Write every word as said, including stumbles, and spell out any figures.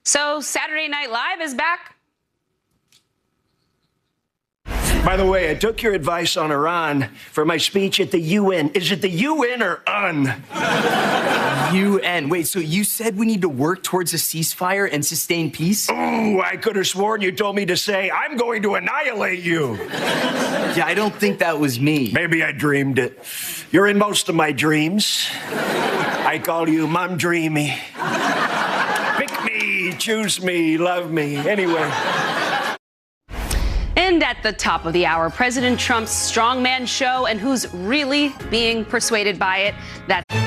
So Saturday Night Live is back. By the way, I took your advice on Iran for my speech at the U N. Is it the U N or UN? U N. Wait, so you said we need to work towards a ceasefire and sustain peace? Oh, I could have sworn you told me to say, I'm going to annihilate you. Yeah, I don't think that was me. Maybe I dreamed it. You're in most of my dreams. I call you Mom Dreamy. Pick me, choose me, love me. Anyway. And at the top of the hour, President Trump's strongman show and who's really being persuaded by it. That's